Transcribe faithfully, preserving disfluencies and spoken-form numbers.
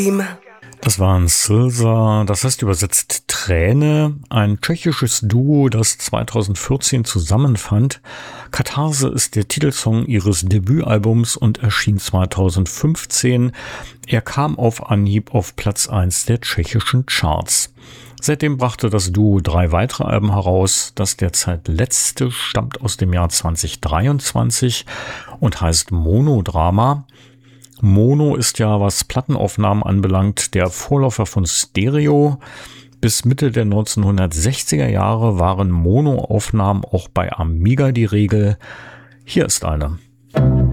Dream. Das waren Silza, das heißt übersetzt Träne, ein tschechisches Duo, das zweitausendvierzehn zusammenfand. Katharse ist der Titelsong ihres Debütalbums und erschien zweitausendfünfzehn. Er kam auf Anhieb auf Platz eins der tschechischen Charts. Seitdem brachte das Duo drei weitere Alben heraus. Das derzeit letzte stammt aus dem Jahr zweitausenddreiundzwanzig und heißt Monodrama. Mono ist ja, was Plattenaufnahmen anbelangt, der Vorläufer von Stereo. Bis Mitte der neunzehnhundertsechziger Jahre waren Monoaufnahmen auch bei Amiga die Regel. Hier ist eine.